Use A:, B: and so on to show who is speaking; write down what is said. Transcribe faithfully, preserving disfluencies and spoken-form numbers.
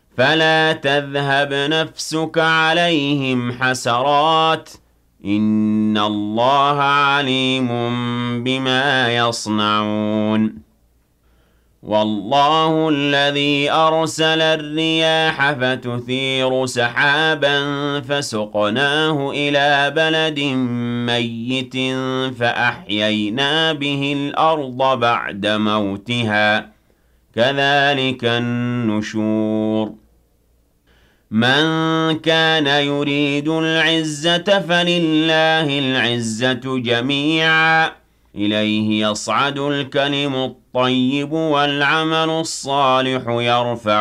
A: فلا تذهب نفسك عليهم حسرات إن الله عليم بما يصنعون والله الذي أرسل الرياح فتثير سحابا فسقناه إلى بلد ميت فأحيينا به الأرض بعد موتها كذلك النشور من كان يريد العزة فلله العزة جميعا إليه يصعد الكلم الطيب والعمل الصالح يرفع